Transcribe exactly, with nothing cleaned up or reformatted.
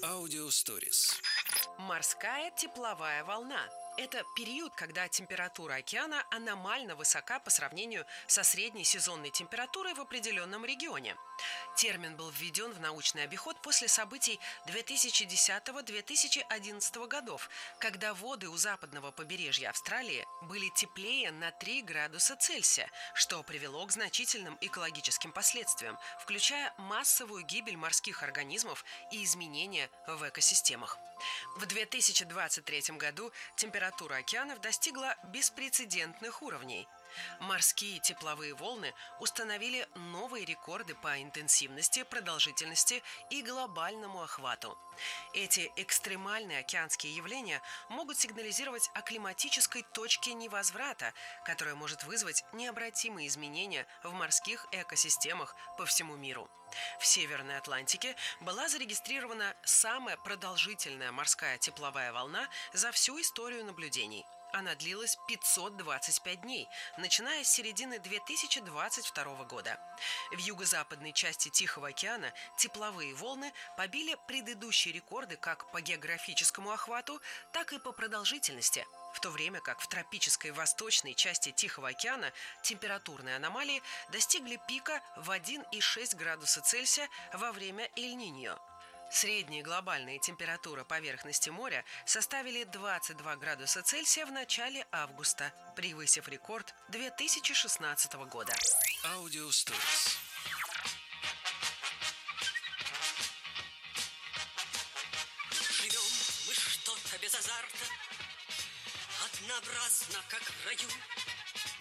Аудиосторис. Морская тепловая волна – это период, когда температура океана аномально высока по сравнению со средней сезонной температурой в определенном регионе. Термин был введен в научный обиход после событий две тысячи десятого — две тысячи одиннадцатого годов, когда воды у западного побережья Австралии были теплее на три градуса Цельсия, что привело к значительным экологическим последствиям, включая массовую гибель морских организмов и изменения в экосистемах. В две тысячи двадцать третьем году температура океанов достигла беспрецедентных уровней. Морские тепловые волны установили новые рекорды по интенсивности, продолжительности и глобальному охвату. Эти экстремальные океанские явления могут сигнализировать о климатической точке невозврата, которая может вызвать необратимые изменения в морских экосистемах по всему миру. В Северной Атлантике была зарегистрирована самая продолжительная морская тепловая волна за всю историю наблюдений. Она длилась пятьсот двадцать пять дней, начиная с середины две тысячи двадцать второго года. В юго-западной части Тихого океана тепловые волны побили предыдущие рекорды как по географическому охвату, так и по продолжительности, в то время как в тропической восточной части Тихого океана температурные аномалии достигли пика в один и шесть градуса Цельсия во время Эль-Ниньо. Средняя глобальная температура поверхности моря составили двадцать два градуса Цельсия в начале августа, превысив рекорд две тысячи шестнадцатого года. Аудиосторис. Живем мы что-то без азарта, однообразно, как в раю.